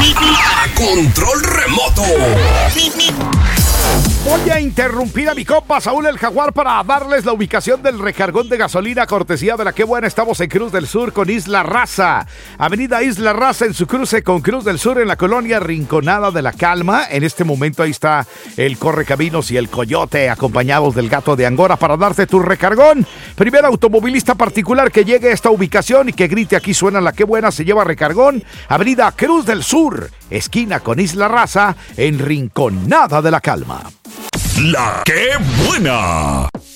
A control remoto. Voy a interrumpir a mi compa Saúl el Jaguar para darles la ubicación del recargón de gasolina cortesía de la Qué Buena. Estamos en Cruz del Sur con Isla Raza. Avenida Isla Raza en su cruce con Cruz del Sur en la colonia Rinconada de la Calma. En este momento ahí está el Correcaminos y el Coyote acompañados del Gato de Angora para darte tu recargón. Primer automovilista particular que llegue a esta ubicación y que grite aquí suena la Qué Buena se lleva recargón. Avenida Cruz del Sur, esquina con Isla Raza en Rinconada de la Calma. La Qué Buena.